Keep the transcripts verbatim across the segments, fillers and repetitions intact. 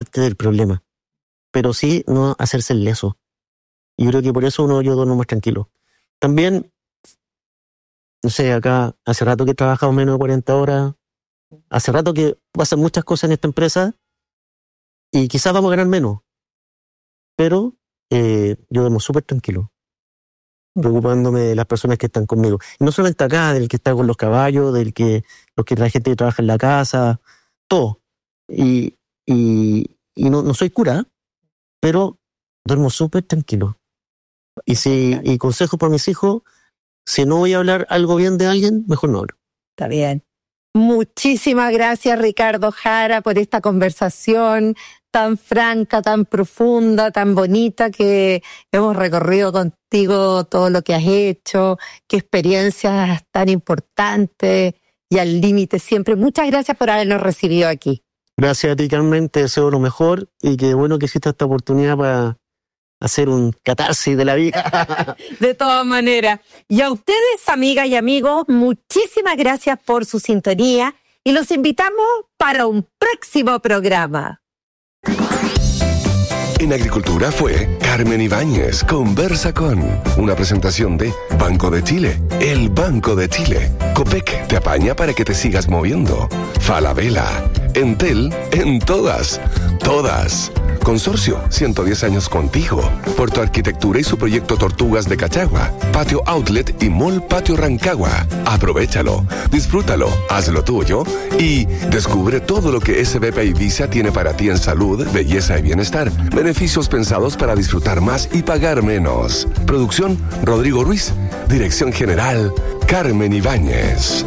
parte del problema, pero sí no hacerse el leso. Y yo creo que por eso uno yo duermo más tranquilo. También, no sé, acá hace rato que he trabajado menos de cuarenta horas, hace rato que pasan muchas cosas en esta empresa y quizás vamos a ganar menos, pero eh, yo duermo súper tranquilo, preocupándome de las personas que están conmigo. Y no solamente acá, del que está con los caballos, del que los que la gente que trabaja en la casa, todo. Y, y, y no, no soy cura, pero duermo súper tranquilo. Y si y consejo para mis hijos, si no voy a hablar algo bien de alguien, mejor no hablo. Está bien. Muchísimas gracias, Ricardo Jara, por esta conversación tan franca, tan profunda, tan bonita que hemos recorrido contigo todo lo que has hecho, qué experiencias tan importantes y al límite siempre. Muchas gracias por habernos recibido aquí. Gracias a ti, Carmen, te deseo lo mejor y qué bueno que hiciste esta oportunidad para hacer un catarsis de la vida. De todas maneras. Y a ustedes, amigas y amigos, muchísimas gracias por su sintonía y los invitamos para un próximo programa. En Agricultura fue Carmen Ibáñez Conversa con, una presentación de Banco de Chile, el Banco de Chile. Copec te apaña para que te sigas moviendo. Falabella, Entel, en todas, todas. Consorcio, ciento diez años contigo. Puerto Arquitectura y su proyecto Tortugas de Cachagua. Patio Outlet y Mall Patio Rancagua. Aprovéchalo, disfrútalo, hazlo tuyo y descubre todo lo que S B P Ibiza tiene para ti en salud, belleza y bienestar. Beneficios pensados para disfrutar más y pagar menos. Producción, Rodrigo Ruiz. Dirección General, Carmen Ibáñez.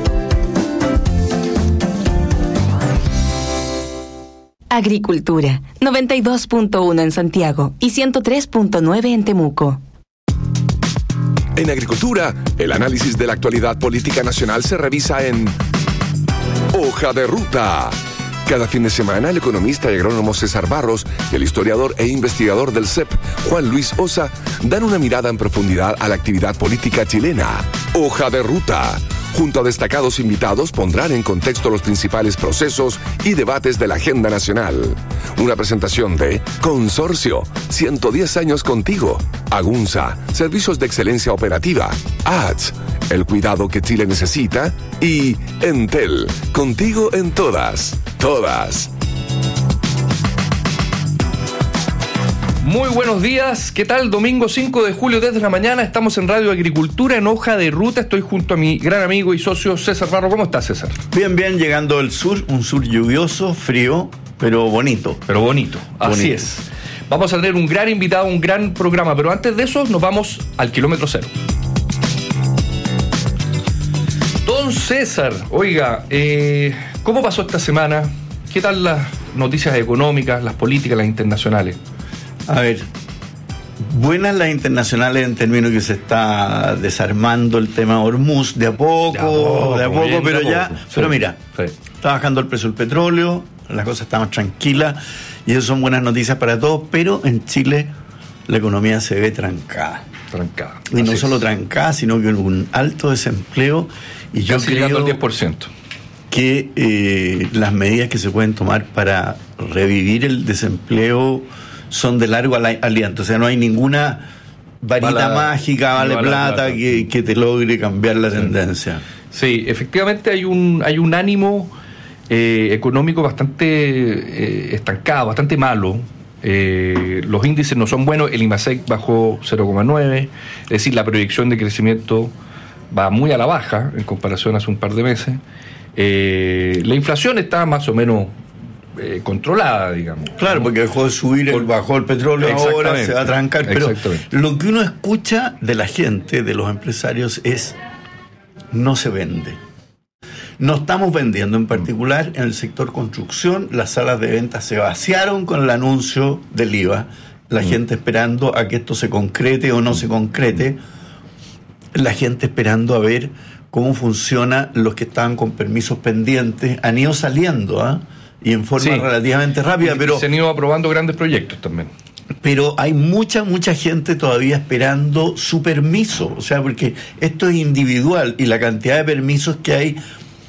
Agricultura, noventa y dos punto uno en Santiago y ciento tres punto nueve en Temuco. En Agricultura, el análisis de la actualidad política nacional se revisa en Hoja de Ruta. Cada fin de semana, el economista y agrónomo César Barros y el historiador e investigador del C E P, Juan Luis Osa, dan una mirada en profundidad a la actividad política chilena. Hoja de Ruta. Junto a destacados invitados pondrán en contexto los principales procesos y debates de la agenda nacional. Una presentación de Consorcio, ciento diez años contigo. Agunza, servicios de excelencia operativa. A D S, el cuidado que Chile necesita. Y Entel, contigo en todas, todas. Muy buenos días, ¿qué tal? Domingo cinco de julio desde la mañana, estamos en Radio Agricultura en Hoja de Ruta, estoy junto a mi gran amigo y socio César Barro. ¿Cómo estás, César? Bien, bien, llegando del sur, un sur lluvioso, frío, pero bonito. Pero bonito, así bonito. es. Vamos a tener un gran invitado, un gran programa, pero antes de eso nos vamos al kilómetro cero. Don César, oiga, eh, ¿cómo pasó esta semana? ¿Qué tal las noticias económicas, las políticas, las internacionales? A ver, buenas las internacionales en términos que se está desarmando el tema Hormuz de a poco, de a poco, de a poco pero de a ya, poco. Pero sí, mira, sí. Está bajando el precio del petróleo, las cosas están más tranquilas y eso son buenas noticias para todos, pero en Chile la economía se ve trancada. Trancada. Y no solo trancada, sino que un alto desempleo y yo casi creo llegando al diez por ciento. Que eh, las medidas que se pueden tomar para revivir el desempleo son de largo aliento, o sea, no hay ninguna varita Bala, mágica, vale plata, plata. Que, que te logre cambiar la tendencia. Sí, efectivamente hay un hay un ánimo eh, económico bastante eh, estancado, bastante malo. Eh, los índices no son buenos, el IMASEC bajó cero coma nueve, es decir, la proyección de crecimiento va muy a la baja en comparación a hace un par de meses. Eh, la inflación está más o menos Eh, controlada, digamos. Claro, porque dejó de subir, el, bajó el petróleo, ahora se va a trancar, pero lo que uno escucha de la gente, de los empresarios, es no se vende. No estamos vendiendo, en particular en el sector construcción, las salas de ventas se vaciaron con el anuncio del I V A, la mm. gente esperando a que esto se concrete o no se concrete, la gente esperando a ver cómo funciona, los que estaban con permisos pendientes, han ido saliendo, ¿ah? ¿eh? Y en forma sí. relativamente rápida, pero se han ido aprobando grandes proyectos también. Pero hay mucha, mucha gente todavía esperando su permiso, o sea, porque esto es individual y la cantidad de permisos que hay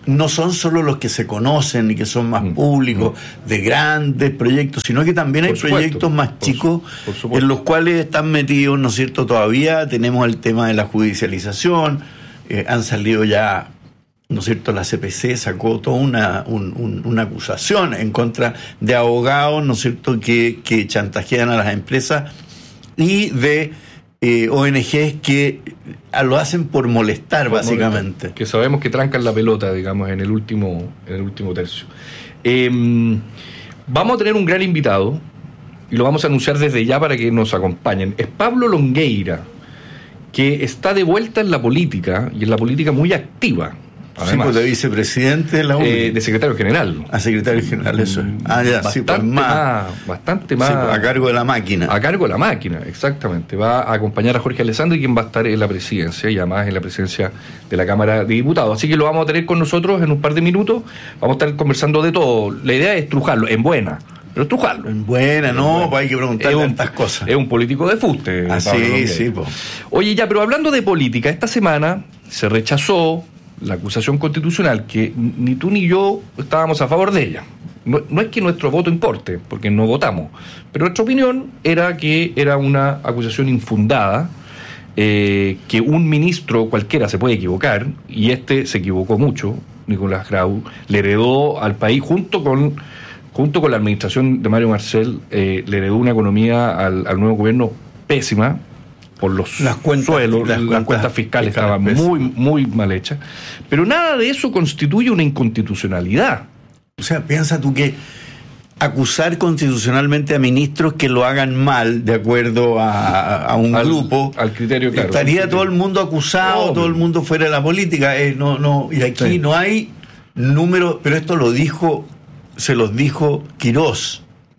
no son solo los que se conocen y que son más mm, públicos, mm. de grandes proyectos, sino que también por hay supuesto, proyectos más por, chicos por en los cuales están metidos, ¿no es cierto? Todavía tenemos el tema de la judicialización, eh, han salido ya, ¿no es cierto? La C P C sacó toda una, un, un, una acusación en contra de abogados, ¿no es cierto?, que, que chantajean a las empresas y de eh, O N Ges que lo hacen por molestar, por básicamente. Molestar, que sabemos que trancan la pelota, digamos, en el último, en el último tercio. Eh, vamos a tener un gran invitado y lo vamos a anunciar desde ya para que nos acompañen. Es Pablo Longueira, que está de vuelta en la política y en la política muy activa. Además, sí, pues de vicepresidente de la U N I. Eh, de secretario general. A secretario general, eso es. Ah, ya, bastante sí, pues más, más. Bastante más. Sí, pues, a cargo de la máquina. A cargo de la máquina, exactamente. Va a acompañar a Jorge Alessandri, quien va a estar en la presidencia y además en la presidencia de la Cámara de Diputados. Así que lo vamos a tener con nosotros en un par de minutos. Vamos a estar conversando de todo. La idea es estrujarlo, en buena. Pero estrujarlo. En buena, no, bueno. Pues hay que preguntarle tantas cosas. Es un político de fuste. Ah, sí, sí, pues. Oye, ya, pero hablando de política, esta semana se rechazó la acusación constitucional, que ni tú ni yo estábamos a favor de ella. No, no es que nuestro voto importe, porque no votamos, pero nuestra opinión era que era una acusación infundada, eh, que un ministro cualquiera se puede equivocar, y este se equivocó mucho, Nicolás Grau, le heredó al país, junto con, junto con la administración de Mario Marcel, eh, le heredó una economía al, al nuevo gobierno pésima, por los las cuentas, suelos, las, las cuentas, cuentas fiscales estaban muy, muy mal hechas. Pero nada de eso constituye una inconstitucionalidad. O sea, piensa tú que acusar constitucionalmente a ministros que lo hagan mal, de acuerdo a, a un al, grupo, al criterio, claro, estaría criterio. todo el mundo acusado, oh, todo el mundo fuera de la política. Eh, no, no, y aquí sí. no hay números, pero esto lo dijo, se los dijo Quirós.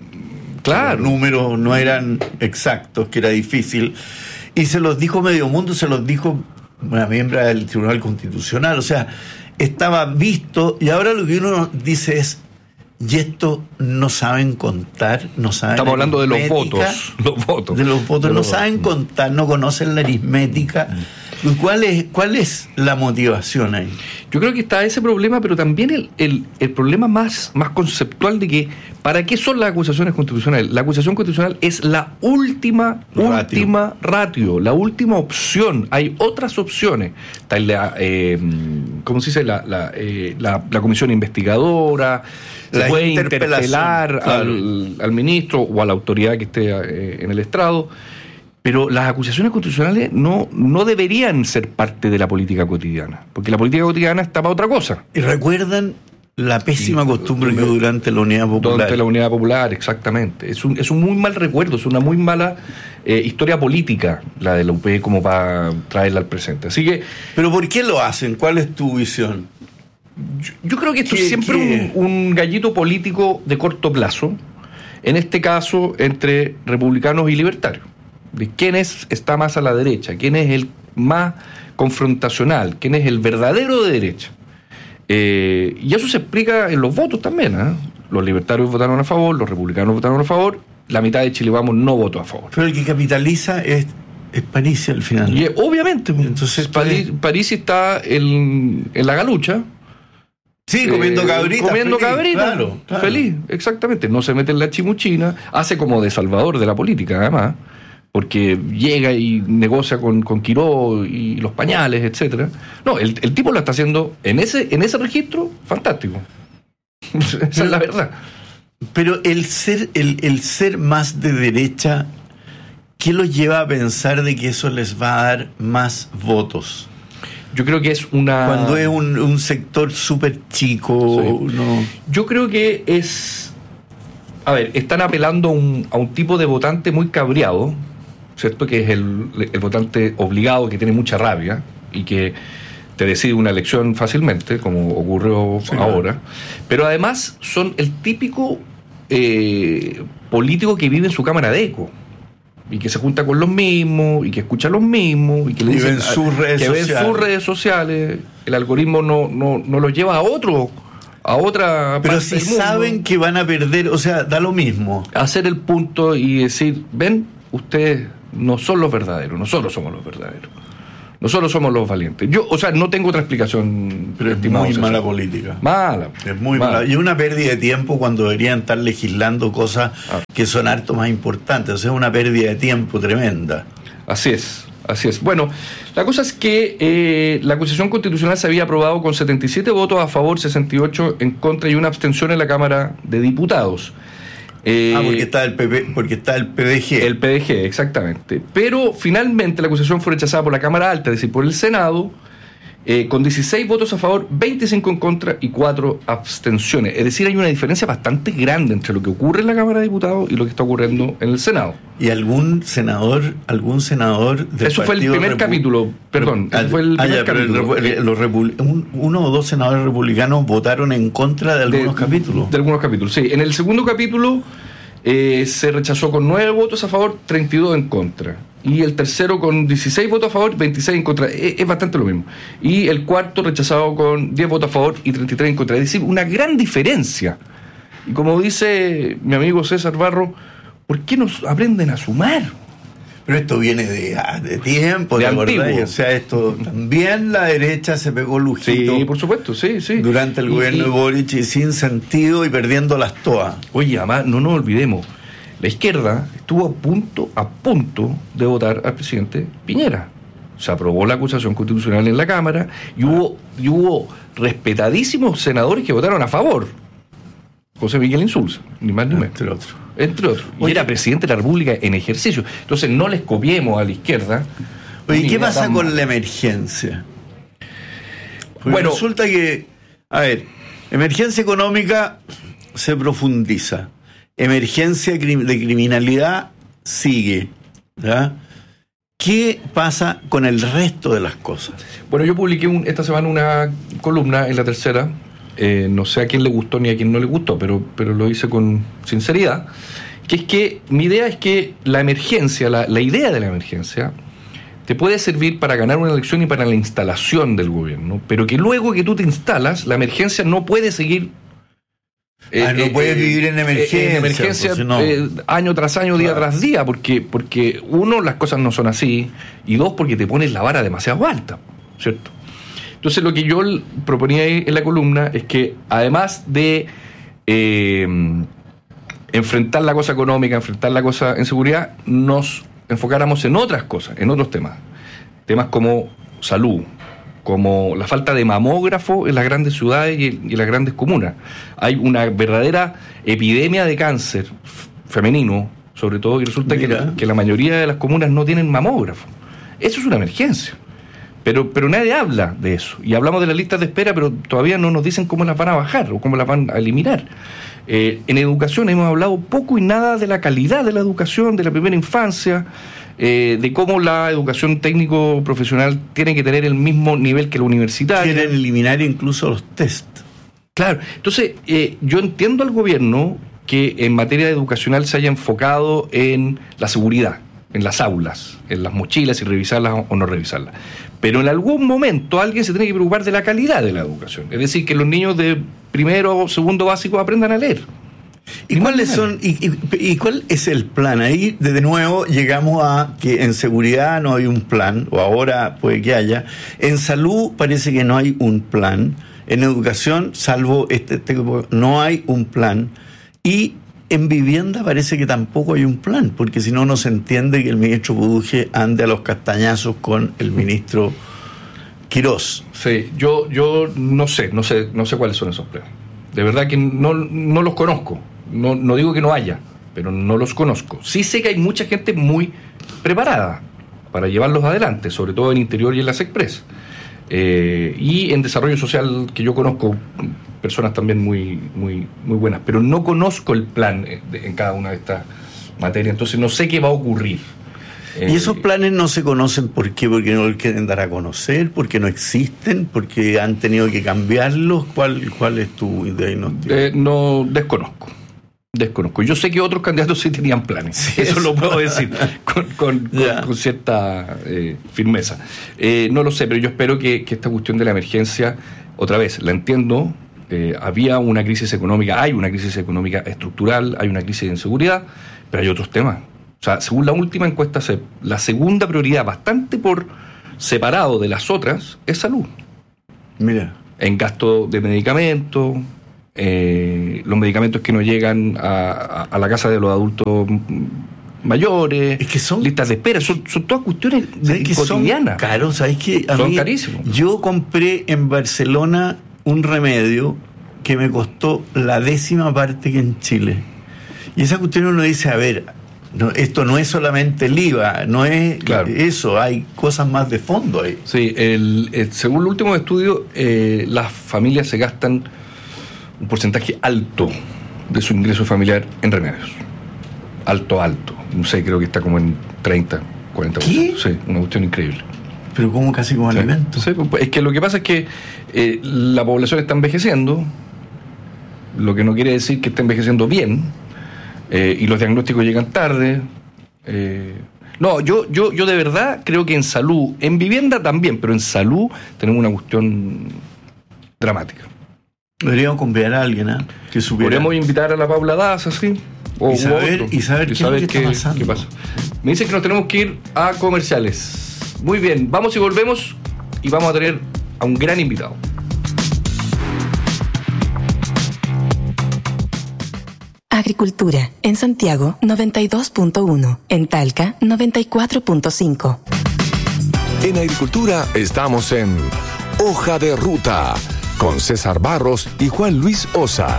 Claro. Los números no eran exactos, que era difícil. Y se los dijo Medio Mundo, se los dijo una miembro del Tribunal Constitucional. O sea, estaba visto, y ahora lo que uno dice es, y esto no saben contar, no saben. Estamos hablando de los votos. Los votos. De los votos, de no los saben votos. contar, no conocen la aritmética. ¿Cuál es, cuál es la motivación ahí? Yo creo que está ese problema, pero también el, el, el problema más, más conceptual de que, ¿para qué son las acusaciones constitucionales? La acusación constitucional es la última, ratio. última ratio, la última opción. Hay otras opciones. Está la, eh, ¿cómo se dice? La, la, eh, la, la comisión investigadora, se la puede interpelar claro. al, al ministro o a la autoridad que esté eh, en el estrado. Pero las acusaciones constitucionales no, no deberían ser parte de la política cotidiana, porque la política cotidiana está para otra cosa. Y recuerdan la pésima y, costumbre que durante la Unidad Popular. Durante la Unidad Popular, exactamente. Es un, es un muy mal recuerdo, es una muy mala eh, historia política la de la U P como para traerla al presente. Así que. ¿Pero por qué lo hacen? ¿Cuál es tu visión? Yo, yo creo que esto es siempre un, un gallito político de corto plazo, en este caso entre republicanos y libertarios. De quién es, está más a la derecha, quién es el más confrontacional, quién es el verdadero de derecha. Eh, y eso se explica en los votos también. ¿eh? Los libertarios votaron a favor, los republicanos votaron a favor, la mitad de Chile Vamos no votó a favor. Pero el que capitaliza es, es Parisi al final. Y obviamente, entonces Parisi, Parisi está en, en la galucha. Sí, comiendo eh, cabrita. Comiendo feliz, cabrita, claro, claro. feliz, exactamente. No se mete en la chimuchina, hace como de salvador de la política, además. Porque llega y negocia con, con Quiró y los pañales, etcétera. No, el, el tipo lo está haciendo en ese, en ese registro, fantástico. Esa pero, es la verdad. Pero el ser, el, el ser más de derecha, ¿qué los lleva a pensar de que eso les va a dar más votos? Yo creo que es una... Cuando es un, un sector súper chico, sí. no... Yo creo que es... A ver, están apelando a un, a un tipo de votante muy cabreado, ¿cierto? Que es el, el votante obligado, que tiene mucha rabia y que te decide una elección fácilmente, como ocurrió sí, ahora. Claro. Pero además son el típico eh, político que vive en su cámara de eco y que se junta con los mismos y que escucha a los mismos y que le y dicen, ven sus redes que sociales. ven sus redes sociales. El algoritmo no, no, no los lleva a otro, a otra pero parte si del mundo. Saben que van a perder, o sea, da lo mismo. Hacer el punto y decir, ven, ustedes no son los verdaderos, nosotros somos los verdaderos. Nosotros somos los valientes. Yo, o sea, no tengo otra explicación. Pero es muy César. Mala política. Mala. Es muy mala. mala. Y una pérdida de tiempo cuando deberían estar legislando cosas ah. que son harto más importantes. O sea, es una pérdida de tiempo tremenda. Así es, así es. Bueno, la cosa es que eh, la acusación constitucional se había aprobado con setenta y siete votos a favor, sesenta y ocho en contra y una abstención en la Cámara de Diputados. Eh, ah, porque está el P P, porque está el P D G. El P D G, exactamente. Pero finalmente la acusación fue rechazada por la Cámara Alta, es decir, por el Senado, eh, con dieciséis votos a favor, veinticinco en contra y cuatro abstenciones. Es decir, hay una diferencia bastante grande entre lo que ocurre en la Cámara de Diputados y lo que está ocurriendo en el Senado. ¿Y algún senador, algún senador del Eso fue el primer Repu- capítulo, perdón, al, eso fue el ah, primer ya, capítulo. El, los Repu- un, uno o dos senadores republicanos votaron en contra de algunos de, capítulos. De algunos capítulos, sí. En el segundo capítulo eh, se rechazó con nueve votos a favor, treinta y dos en contra. Y el tercero con dieciséis votos a favor, veintiséis en contra. Es, es bastante lo mismo. Y el cuarto rechazado con diez votos a favor y treinta y tres en contra. Es decir, una gran diferencia. Y como dice mi amigo César Barro, ¿por qué no aprenden a sumar? Pero esto viene de, de tiempo, de antiguo. O sea, esto también la derecha se pegó lujito. Sí, por supuesto, sí, sí. Durante el y, gobierno y, de Boric y sin sentido y perdiéndolas todas. Oye, además, no nos olvidemos, la izquierda estuvo a punto, a punto de votar al presidente Piñera. Se aprobó la acusación constitucional en la Cámara y hubo, y hubo respetadísimos senadores que votaron a favor. José Miguel Insulza, ni más ni menos. Entre otros. Entre otros. Y era presidente de la República en ejercicio. Entonces no les copiemos a la izquierda. Oye, ¿y qué pasa con la emergencia? Porque bueno, resulta que, a ver, emergencia económica se profundiza. Emergencia de criminalidad sigue. ¿Ya? ¿Qué pasa con el resto de las cosas? Bueno, yo publiqué un, esta semana una columna en La Tercera. Eh, no sé a quién le gustó ni a quién no le gustó, pero, pero lo hice con sinceridad, que es que mi idea es que la emergencia, la, la idea de la emergencia, te puede servir para ganar una elección y para la instalación del gobierno, pero que luego que tú te instalas, la emergencia no puede seguir... Eh, ah, no eh, puedes eh, vivir en emergencia, en emergencia pues, no. eh, año tras año, día claro. tras día, porque, porque uno, las cosas no son así, y dos, porque te pones la vara demasiado alta, ¿cierto? Entonces lo que yo proponía ahí en la columna es que además de eh, enfrentar la cosa económica, enfrentar la cosa en seguridad, nos enfocáramos en otras cosas, en otros temas. Temas como salud, como la falta de mamógrafo en las grandes ciudades y en las grandes comunas. Hay una verdadera epidemia de cáncer femenino, sobre todo, y resulta que la, que la mayoría de las comunas no tienen mamógrafo. Eso es una emergencia. Pero, pero nadie habla de eso. Y hablamos de las listas de espera, pero todavía no nos dicen cómo las van a bajar o cómo las van a eliminar. Eh, en educación hemos hablado poco y nada de la calidad de la educación, de la primera infancia, eh, de cómo la educación técnico-profesional tiene que tener el mismo nivel que la universitaria. Quieren eliminar incluso los test. Claro. Entonces, eh, yo entiendo al gobierno que en materia educacional se haya enfocado en la seguridad, en las aulas, en las mochilas, y revisarlas o no revisarlas. Pero en algún momento alguien se tiene que preocupar de la calidad de la educación. Es decir, que los niños de primero o segundo básico aprendan a leer. ¿Y cuáles son y, y, y cuál es el plan? Ahí de nuevo llegamos a que en seguridad no hay un plan, o ahora puede que haya. En salud parece que no hay un plan. En educación, salvo este, este no hay un plan. Y en vivienda parece que tampoco hay un plan, porque si no, no se entiende que el ministro Buduje ande a los castañazos con el ministro Quirós. Sí, yo, yo no sé, no sé, no sé cuáles son esos planes. De verdad que no, no los conozco. No, no digo que no haya, pero no los conozco. Sí sé que hay mucha gente muy preparada para llevarlos adelante, sobre todo en interior y en las Express. Eh, y en desarrollo social, que yo conozco personas también muy, muy, muy buenas, pero no conozco el plan en cada una de estas materias, entonces no sé qué va a ocurrir. ¿Y eh, esos planes no se conocen por qué? ¿Porque no los quieren dar a conocer? ¿Porque no existen? ¿Porque han tenido que cambiarlos? ¿Cuál, cuál es tu diagnóstico? Eh, no, desconozco. Desconozco. Yo sé que otros candidatos sí tenían planes. Sí, eso, eso lo puedo decir con, con, con, con cierta eh, firmeza. Eh, no lo sé, pero yo espero que, que esta cuestión de la emergencia, otra vez, la entiendo. Eh, había una crisis económica, hay una crisis económica estructural, hay una crisis de inseguridad, pero hay otros temas. O sea, según la última encuesta, la segunda prioridad, bastante por separado de las otras, es salud. Mira. En gasto de medicamentos, eh, los medicamentos que no llegan a, a, a la casa de los adultos mayores, es que son listas de espera, son, son todas cuestiones de, que cotidianas. Son caros, ¿sabes qué? A son mí, carísimos. Yo compré en Barcelona un remedio que me costó la décima parte que en Chile. Y esa cuestión uno dice, a ver, no, esto no es solamente el I V A, no es claro. eso, hay cosas más de fondo ahí. Sí, el, el, según el último estudio, eh, las familias se gastan un porcentaje alto de su ingreso familiar en remedios. Alto, alto. No sé, creo que está como en treinta, cuarenta por ciento. ¿Qué? Sí, una cuestión increíble. Pero como casi como sí. alimento. Sí, es que lo que pasa es que eh, la población está envejeciendo, lo que no quiere decir que esté envejeciendo bien, eh, y los diagnósticos llegan tarde. Eh, no, yo, yo, yo de verdad creo que en salud, en vivienda también, pero en salud tenemos una cuestión dramática. Deberíamos convidar a alguien, ¿eh? Que supiera. Podríamos invitar a la Paula Daza, sí. O y saber, y saber qué, saber qué, está pasando. qué pasa. Me dicen que nos tenemos que ir a comerciales. Muy bien, vamos y volvemos y vamos a tener a un gran invitado. Agricultura, en Santiago noventa y dos punto uno, en Talca noventa y cuatro punto cinco. En Agricultura estamos en Hoja de Ruta con César Barros y Juan Luis Osa.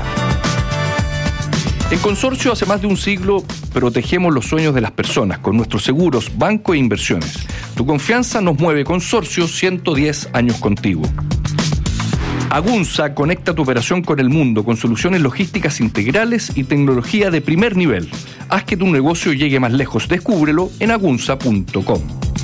En Consorcio, hace más de un siglo, protegemos los sueños de las personas con nuestros seguros, banco e inversiones. Tu confianza nos mueve. Consorcio, ciento diez años contigo. Agunza conecta tu operación con el mundo con soluciones logísticas integrales y tecnología de primer nivel. Haz que tu negocio llegue más lejos. Descúbrelo en agunza punto com.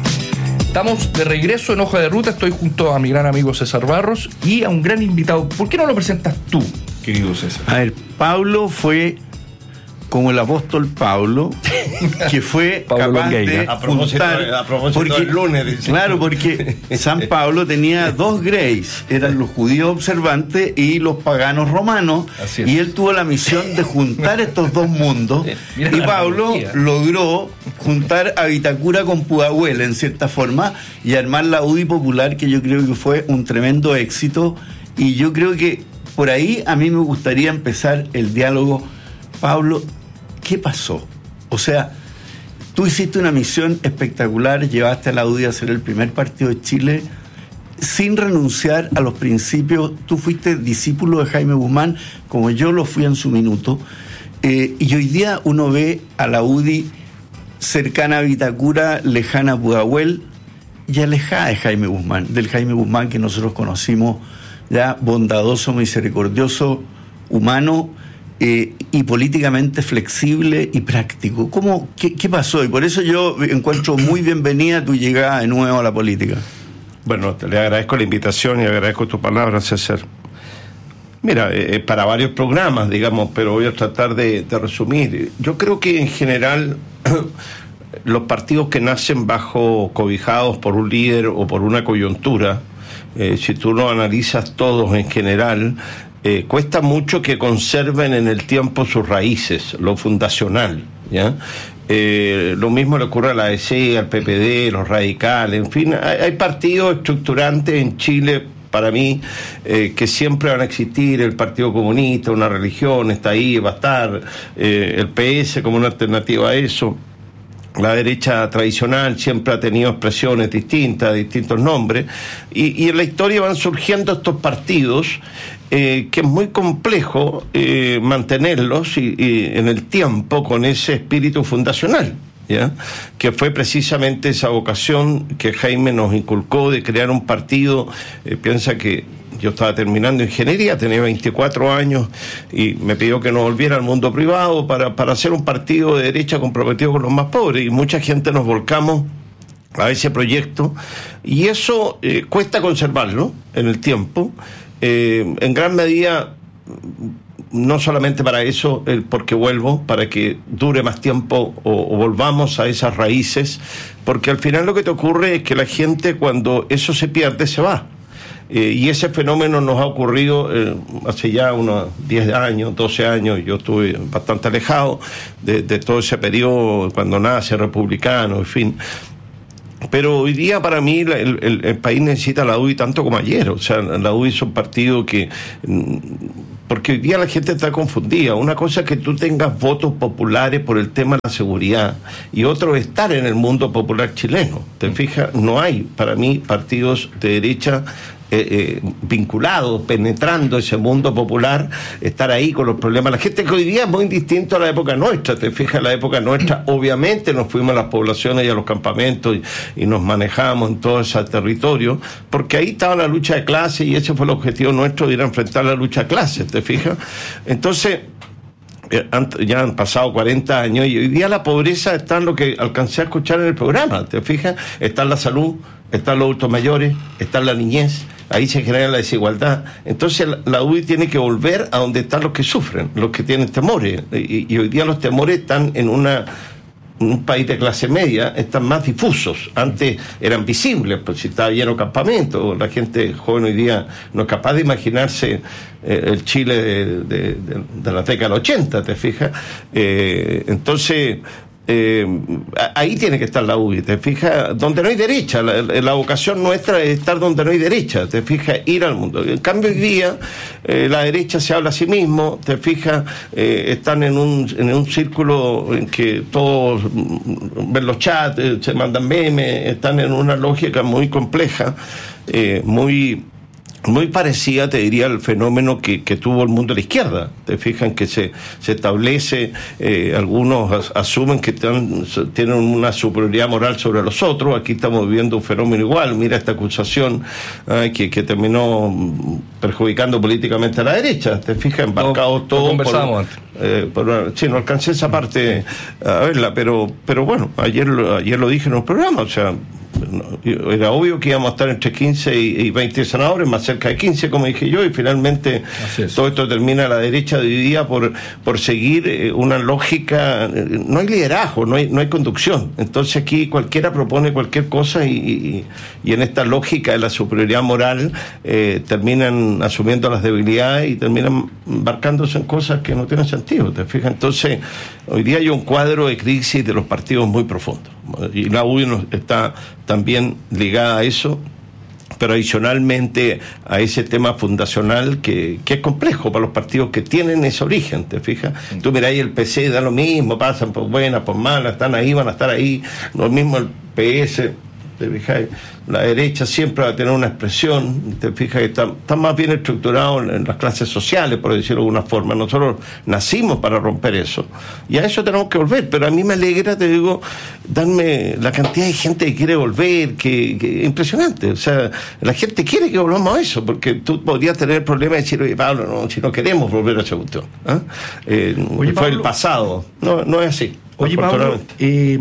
Estamos de regreso en Hoja de Ruta. Estoy junto a mi gran amigo César Barros y a un gran invitado. ¿Por qué no lo presentas tú, querido César? A ver, Pablo fue como el apóstol Pablo, que fue capaz de a propósito, juntar, a propósito porque, del lunes, dice. Claro, porque San Pablo tenía dos Greys, eran los judíos observantes y los paganos romanos, y él tuvo la misión de juntar estos dos mundos, y Pablo logró juntar a Vitacura con Pudahuel, en cierta forma, y armar la U D I popular, que yo creo que fue un tremendo éxito, y yo creo que por ahí a mí me gustaría empezar el diálogo. Pablo, ¿qué pasó? O sea, tú hiciste una misión espectacular, llevaste a la U D I a ser el primer partido de Chile sin renunciar a los principios. Tú fuiste discípulo de Jaime Guzmán, como yo lo fui en su minuto, eh, y hoy día uno ve a la U D I cercana a Vitacura, lejana a Pudahuel y alejada de Jaime Guzmán, del Jaime Guzmán que nosotros conocimos, ya bondadoso, misericordioso, humano, Eh, y políticamente flexible y práctico. ¿Cómo, qué, ¿Qué pasó? Y por eso yo encuentro muy bienvenida tu llegada de nuevo a la política. Bueno, te le agradezco la invitación y agradezco tu palabra, César. Mira, eh, para varios programas, digamos, pero voy a tratar de, de resumir. Yo creo que en general los partidos que nacen bajo cobijados por un líder o por una coyuntura, eh, si tú lo analizas todos en general, Eh, cuesta mucho que conserven en el tiempo sus raíces, lo fundacional, ¿ya? Eh, lo mismo le ocurre a la A D C, al P P D, los radicales, en fin, hay, hay partidos estructurantes en Chile, para mí, eh, que siempre van a existir. El Partido Comunista, una religión, está ahí, va a estar, eh, el P S como una alternativa a eso. La derecha tradicional siempre ha tenido expresiones distintas, distintos nombres, y, y en la historia van surgiendo estos partidos eh, que es muy complejo eh, mantenerlos y, y en el tiempo con ese espíritu fundacional, ¿ya? Que fue precisamente esa vocación que Jaime nos inculcó de crear un partido. Eh, piensa que yo estaba terminando ingeniería, tenía veinticuatro años y me pidió que no volviera al mundo privado para, para hacer un partido de derecha comprometido con los más pobres, y mucha gente nos volcamos a ese proyecto, y eso eh, cuesta conservarlo en el tiempo, eh, en gran medida no solamente para eso, eh, porque vuelvo, para que dure más tiempo o, o volvamos a esas raíces, porque al final lo que te ocurre es que la gente, cuando eso se pierde, se va. Eh, y ese fenómeno nos ha ocurrido eh, hace ya unos diez años, doce años. Yo estuve bastante alejado de, de todo ese periodo, cuando nace republicano, en fin, Pero hoy día para mí el, el, el país necesita la U D I tanto como ayer. O sea, la U D I es un partido que... Porque hoy día la gente está confundida. Una cosa es que tú tengas votos populares por el tema de la seguridad y otro es estar en el mundo popular chileno. ¿Te fijas? No hay, para mí, partidos de derecha Eh, eh, vinculados, penetrando ese mundo popular, estar ahí con los problemas. La gente que hoy día es muy distinto a la época nuestra, te fijas, la época nuestra, obviamente nos fuimos a las poblaciones y a los campamentos y, y nos manejamos en todo ese territorio, porque ahí estaba la lucha de clases y ese fue el objetivo nuestro, de ir a enfrentar la lucha de clases, te fijas. Entonces, ya han pasado cuarenta años y hoy día la pobreza está en lo que alcancé a escuchar en el programa, ¿te fijas? Está en la salud, está en los adultos mayores, está en la niñez, ahí se genera la desigualdad. Entonces la, la U D I tiene que volver a donde están los que sufren, los que tienen temores, y, y hoy día los temores están en una... un país de clase media, están más difusos. Antes eran visibles, pues si estaba lleno de campamentos, la gente joven hoy día no es capaz de imaginarse eh, el Chile de, de, de, de la década del ochenta, ¿te fijas? Eh, entonces... Eh, ahí tiene que estar la U D I, te fijas, donde no hay derecha, la, la vocación nuestra es estar donde no hay derecha, te fijas, ir al mundo. En cambio hoy día eh, la derecha se habla a sí mismo, te fijas, eh, están en un, en un círculo en que todos ven los chats, eh, se mandan memes, están en una lógica muy compleja, eh, muy... muy parecida, te diría, al fenómeno que, que tuvo el mundo de la izquierda. Te fijan que se, se establece, eh, algunos as, asumen que tan, tienen una superioridad moral sobre los otros. Aquí estamos viviendo un fenómeno igual. Mira esta acusación eh, que, que terminó perjudicando políticamente a la derecha. Te fijas, embarcados no, todos. Conversamos antes. Eh, por, sí, no alcancé esa parte a verla, pero, pero bueno, ayer, ayer lo dije en un programa, o sea, era obvio que íbamos a estar entre quince y veinte senadores, más cerca de quince, como dije yo, y finalmente todo esto termina a la derecha de hoy día por, por seguir una lógica. No hay liderazgo, no hay, no hay conducción. Entonces aquí cualquiera propone cualquier cosa y, y, y en esta lógica de la superioridad moral eh, terminan asumiendo las debilidades y terminan embarcándose en cosas que no tienen sentido, ¿te fijas? Entonces hoy día hay un cuadro de crisis de los partidos muy profundo y la U D I está también ligada a eso, pero adicionalmente a ese tema fundacional que, que es complejo para los partidos que tienen ese origen, ¿te fijas? Sí. Tú mirá ahí el P C, da lo mismo, pasan por buenas, por malas, están ahí, van a estar ahí, lo mismo el P S, ¿te fijas? La derecha siempre va a tener una expresión, te fijas que está, está más bien estructurado en, en las clases sociales, por decirlo de alguna forma. Nosotros nacimos para romper eso y a eso tenemos que volver, pero a mí me alegra, te digo, darme la cantidad de gente que quiere volver, que, que impresionante. O sea, la gente quiere que volvamos a eso, porque tú podrías tener el problema de decir, oye Pablo, no, si no queremos volver a esa cuestión, ¿eh? Eh, oye, fue Pablo, el pasado, no, no es así. Oye Pablo, eh,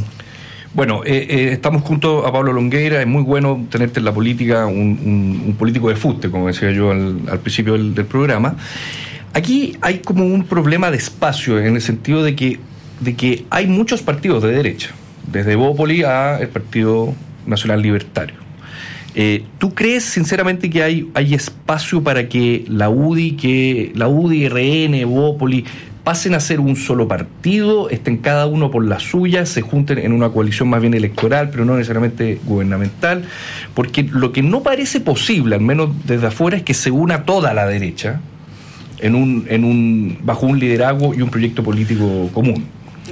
bueno, eh, eh, estamos junto a Pablo Longueira, es muy bueno tenerte en la política, un, un, un político de fuste, como decía yo al, al principio del, del programa. Aquí hay como un problema de espacio, en el sentido de que, de que hay muchos partidos de derecha, desde Bópoli a el Partido Nacional Libertario. Eh, ¿Tú crees sinceramente que hay, hay espacio para que la U D I, que la U D I, R N, Bópoli pasen a ser un solo partido, estén cada uno por la suya, se junten en una coalición más bien electoral, pero no necesariamente gubernamental? Porque lo que no parece posible, al menos desde afuera, es que se una toda la derecha en un, en un, bajo un liderazgo y un proyecto político común.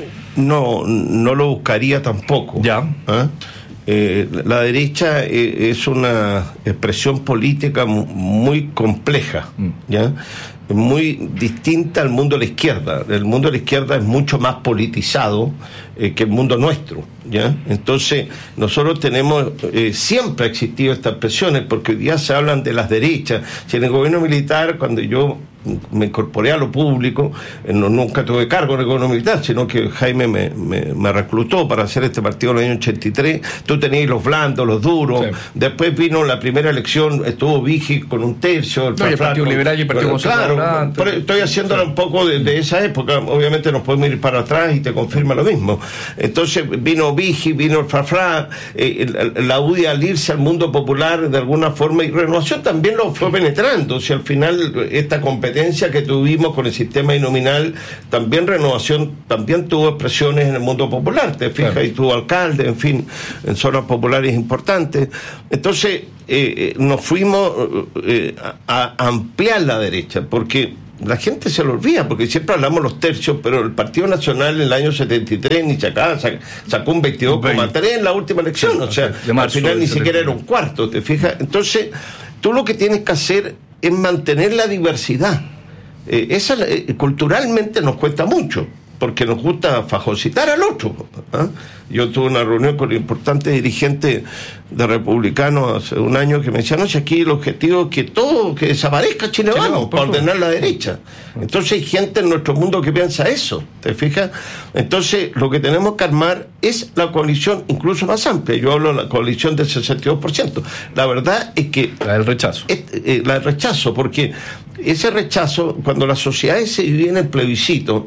No, no lo buscaría tampoco. Ya. ¿Eh? Eh, la derecha eh, es una expresión política muy compleja, mm. ¿ya? Muy distinta al mundo de la izquierda. El mundo de la izquierda es mucho más politizado eh, que el mundo nuestro, ¿ya? Entonces nosotros tenemos, eh, siempre ha existido estas presiones, porque hoy día se hablan de las derechas. Si en el gobierno militar, cuando yo me incorporé a lo público, eh, no, nunca tuve cargo en el gobierno militar, sino que Jaime me, me, me reclutó para hacer este partido en el año ochenta y tres. Tú tenías los blandos, los duros, sí. Después vino la primera elección, estuvo Vigi con un tercio, el, no, el Partido Liberal y el Partido Conservador. Claro, pero estoy haciéndola sí. un poco de, de esa época, obviamente nos podemos ir para atrás y te confirma lo mismo. Entonces vino Vigi, vino el Frafra, eh, la, la U D I al irse al mundo popular de alguna forma, y Renovación también lo fue penetrando, si al final esta competencia competencia que tuvimos con el sistema binominal, también Renovación también tuvo expresiones en el mundo popular, te fijas, claro. Y tuvo alcalde, en fin, en zonas populares importantes. Entonces, eh, nos fuimos eh, a, a ampliar la derecha, porque la gente se lo olvida, porque siempre hablamos los tercios, pero el Partido Nacional en el año setenta y tres ni sacaba, sacó un veintidós coma tres en la última elección, sí, o sea, al final ni siquiera era un cuarto, ¿te fijas? Entonces, tú lo que tienes que hacer es mantener la diversidad. Eh, esa eh, culturalmente nos cuesta mucho, porque nos gusta fagocitar al otro. ¿eh? Yo tuve una reunión con importantes dirigentes de republicanos hace un año que me decían, no, si aquí el objetivo es que todo, que desaparezca Chile Vamos, para ordenar la derecha. Entonces hay gente en nuestro mundo que piensa eso, ¿te fijas? Entonces lo que tenemos que armar es la coalición incluso más amplia. Yo hablo de la coalición del sesenta y dos por ciento. La verdad es que... La del rechazo. Es, eh, la del rechazo, porque ese rechazo, cuando las sociedades se dividen en plebiscito,